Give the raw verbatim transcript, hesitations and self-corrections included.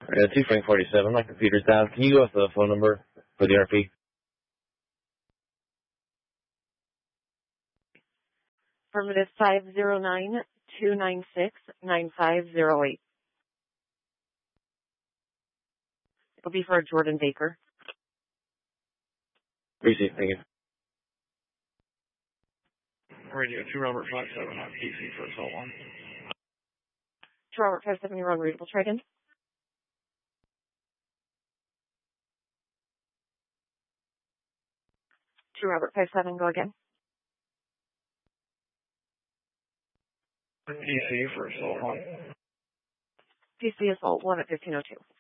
I got two Frank forty-seven. My computer's down. Can you go with the phone number for the R P? Affirmative five zero nine two nine six nine five zero eight. It'll be for Jordan Baker. Appreciate it. Thank you. Radio two Robert five seven on P C for assault one. two Robert five seven, you're on readable. Try again. two Robert five seven, go again. P C for assault one. P C assault one at fifteen oh two.